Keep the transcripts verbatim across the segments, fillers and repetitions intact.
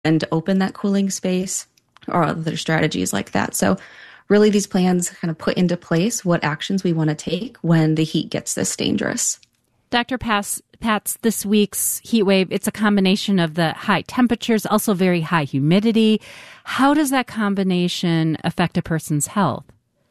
and open that cooling space or other strategies like that. So really these plans kind of put into place what actions we want to take when the heat gets this dangerous. Doctor Pats, Pats, this week's heat wave, it's a combination of the high temperatures, also very high humidity. How does that combination affect a person's health?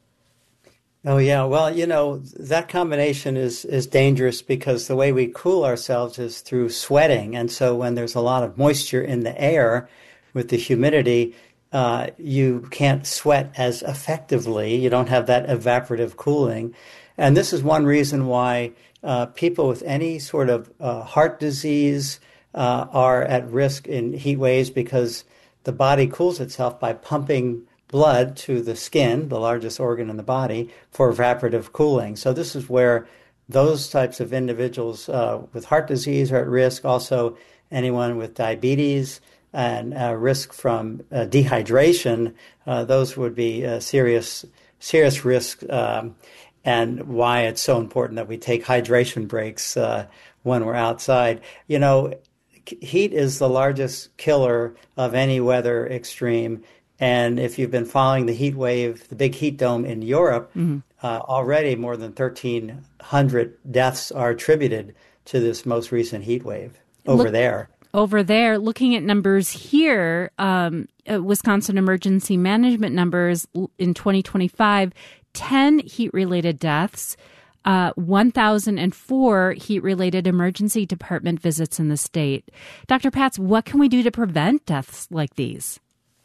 Oh, yeah. Well, you know, that combination is, is dangerous because the way we cool ourselves is through sweating. And so when there's a lot of moisture in the air with the humidity, uh, you can't sweat as effectively. You don't have that evaporative cooling. And this is one reason why uh, people with any sort of uh, heart disease uh, are at risk in heat waves, because the body cools itself by pumping blood to the skin, the largest organ in the body, for evaporative cooling. So this is where those types of individuals uh, with heart disease are at risk. Also, anyone with diabetes and uh, risk from uh, dehydration, uh, those would be uh, serious, serious risk. Um, and why it's so important that we take hydration breaks uh, when we're outside. You know, heat is the largest killer of any weather extreme. And if you've been following the heat wave, the big heat dome in Europe, mm-hmm. uh, already more than thirteen hundred deaths are attributed to this most recent heat wave over Look, there. Over there, looking at numbers here, um, uh, Wisconsin emergency management numbers in twenty twenty-five, ten heat-related deaths, uh, one thousand four heat-related emergency department visits in the state. Doctor Pats, what can we do to prevent deaths like these?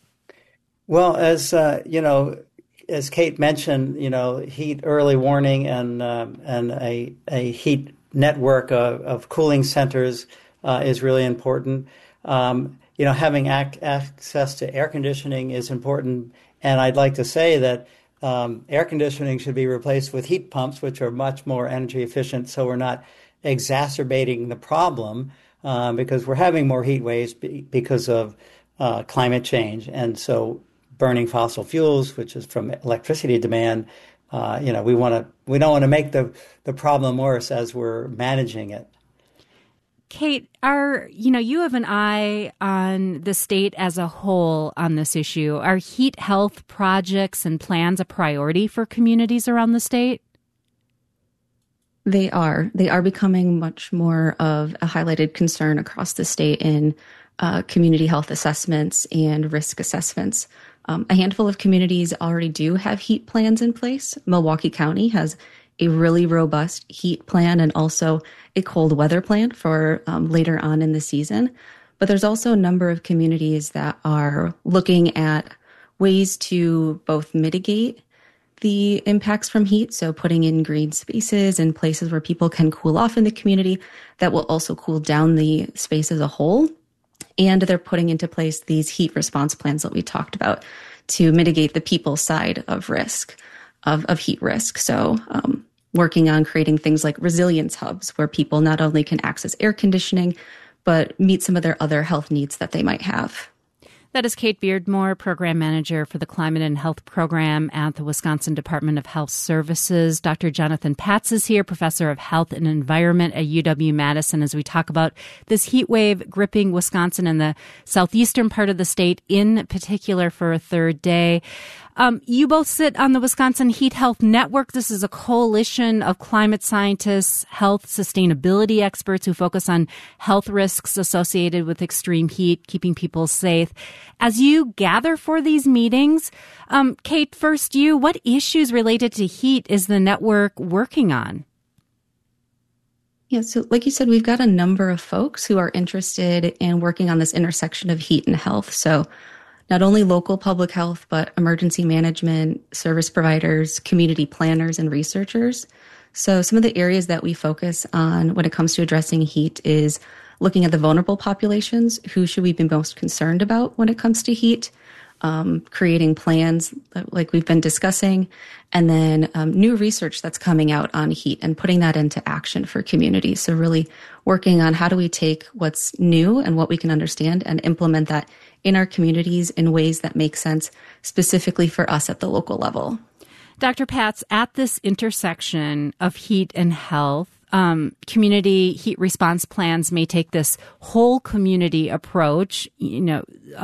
Well, as uh, you know, as Kate mentioned, you know, heat early warning and um, and a a heat network of, of cooling centers uh, is really important. Um, you know, having ac- access to air conditioning is important, and I'd like to say that um, air conditioning should be replaced with heat pumps, which are much more energy efficient, so we're not exacerbating the problem um, because we're having more heat waves be- because of uh, climate change, and so burning fossil fuels, which is from electricity demand, uh, you know, we want to we don't want to make the the problem worse as we're managing it. Kate, are you know you have an eye on the state as a whole on this issue. Are heat health projects and plans a priority for communities around the state? They are. They are becoming much more of a highlighted concern across the state in uh, community health assessments and risk assessments. Um, a handful of communities already do have heat plans in place. Milwaukee County has a really robust heat plan and also a cold weather plan for um, later on in the season. But there's also a number of communities that are looking at ways to both mitigate the impacts from heat, so putting in green spaces and places where people can cool off in the community that will also cool down the space as a whole. And they're putting into place these heat response plans that we talked about to mitigate the people side of risk, of, of heat risk. So um, working on creating things like resilience hubs where people not only can access air conditioning, but meet some of their other health needs that they might have. That is Kate Beardmore, Program Manager for the Climate and Health Program at the Wisconsin Department of Health Services. Doctor Jonathan Pats is here, Professor of Health and Environment at U W-Madison, as we talk about this heat wave gripping Wisconsin and the southeastern part of the state in particular for a third day. Um, you both sit on the Wisconsin Heat Health Network. This is a coalition of climate scientists, health sustainability experts who focus on health risks associated with extreme heat, keeping people safe. As you gather for these meetings, um, Kate, first you, what issues related to heat is the network working on? Yeah, so like you said, we've got a number of folks who are interested in working on this intersection of heat and health. So not only local public health, but emergency management, service providers, community planners, and researchers. So some of the areas that we focus on when it comes to addressing heat is looking at the vulnerable populations. Who should we be most concerned about when it comes to heat? Um, creating plans like we've been discussing, and then um, new research that's coming out on heat and putting that into action for communities. So really working on how do we take what's new and what we can understand and implement that in our communities in ways that make sense specifically for us at the local level. Doctor Pats, at this intersection of heat and health, um, community heat response plans may take this whole community approach, you know,